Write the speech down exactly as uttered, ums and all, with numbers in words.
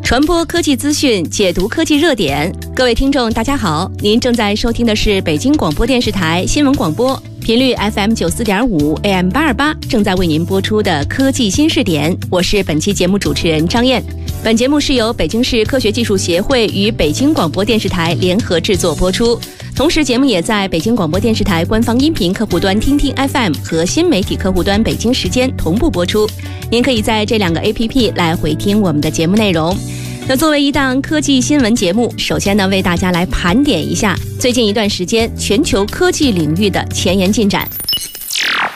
传播科技资讯，解读科技热点。各位听众大家好，您正在收听的是北京广播电视台新闻广播，频率 F M 九十四点五 A M 八二八，正在为您播出的科技新视点。我是本期节目主持人张燕。本节目是由北京市科学技术协会与北京广播电视台联合制作播出，同时节目也在北京广播电视台官方音频客户端听听 F M 和新媒体客户端北京时间同步播出。您可以在这两个 A P P 来回听我们的节目内容。那作为一档科技新闻节目，首先呢，为大家来盘点一下最近一段时间全球科技领域的前沿进展。